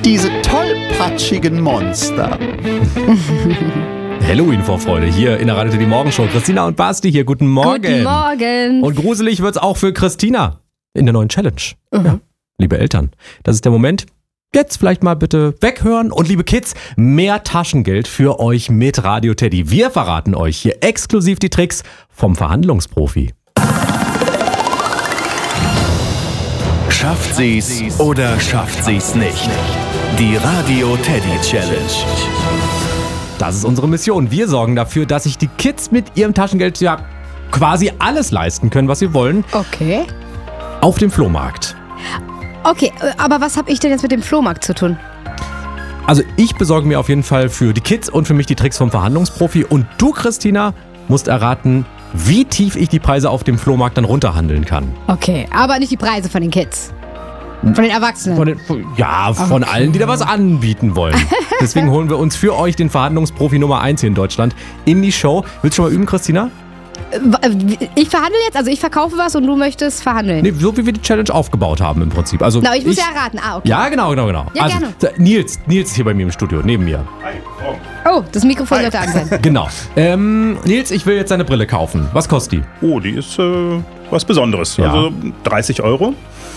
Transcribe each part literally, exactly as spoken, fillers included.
Diese tollpatschigen Monster. Halloween-Vorfreude hier in der Radio Teddy Morgenshow. Christina und Basti hier, guten Morgen. Guten Morgen. Und gruselig wird's auch für Christina in der neuen Challenge. Mhm. Ja, liebe Eltern, das ist der Moment. Jetzt vielleicht mal bitte weghören und liebe Kids, mehr Taschengeld für euch mit Radio Teddy. Wir verraten euch hier exklusiv die Tricks vom Verhandlungsprofi. Schafft sie's oder schafft sie's nicht? Die Radio Teddy Challenge. Das ist unsere Mission. Wir sorgen dafür, dass sich die Kids mit ihrem Taschengeld ja quasi alles leisten können, was sie wollen. Okay. Auf dem Flohmarkt. Okay, aber was habe ich denn jetzt mit dem Flohmarkt zu tun? Also ich besorge mir auf jeden Fall für die Kids und für mich die Tricks vom Verhandlungsprofi. Und du, Christina, musst erraten, wie tief ich die Preise auf dem Flohmarkt dann runterhandeln kann. Okay, aber nicht die Preise von den Kids. Von den Erwachsenen. Von den, ja, von okay. allen, die da was anbieten wollen. Deswegen holen wir uns für euch den Verhandlungsprofi Nummer eins hier in Deutschland in die Show. Willst du schon mal üben, Christina? Ich verhandle jetzt, also ich verkaufe was und du möchtest verhandeln. Nee, so wie wir die Challenge aufgebaut haben im Prinzip. Also genau, ich muss ich, ja erraten. Ah, okay. Ja, genau, genau, genau. Ja, also, gerne. Nils, Nils ist hier bei mir im Studio, neben mir. Hi, oh, das Mikrofon sollte an sein. Genau. Ähm, Nils, ich will jetzt deine Brille kaufen. Was kostet die? Oh, die ist äh, was Besonderes. Ja. Also dreißig Euro.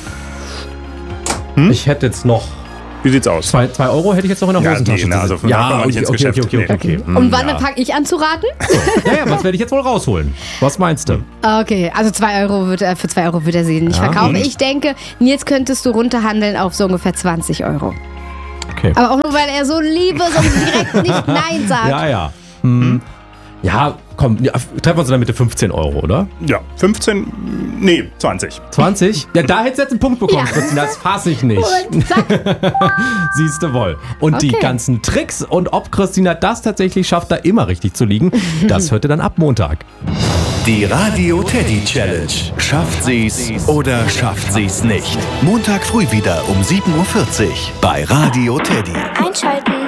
Hm? Ich hätte jetzt noch... Wie sieht's aus? Zwei, zwei Euro hätte ich jetzt noch in der ja, Hosentasche. Nee, also ja, okay, okay, ins okay, Geschäft. okay, okay, okay, okay. Und wann ja. fange ich an zu raten? Ja, ja, was werde ich jetzt wohl rausholen? Was meinst du? Okay, also zwei Euro wird er, für zwei Euro wird er sehen. Ich Ja. verkaufe. Mhm. Ich denke, Nils könntest du runterhandeln auf so ungefähr zwanzig Euro. Okay. Aber auch nur, weil er so liebe, so direkt nicht Nein sagt. Ja, ja. Hm. Ja, komm, ja, treffen wir uns in der Mitte fünfzehn Euro, oder? Ja, fünfzehn, nee, zwanzig. zwanzig? Ja, da hättest du jetzt einen Punkt bekommen, Ja. Christina, das fasse ich nicht. Und zack. Siehst du wohl. Und die Okay. ganzen Tricks und ob Christina das tatsächlich schafft, da immer richtig zu liegen, das hört ihr dann ab Montag. Die Radio Teddy Challenge. Schafft sie's oder schafft sie's nicht? Montag früh wieder um sieben Uhr vierzig bei Radio Teddy. Einschalten.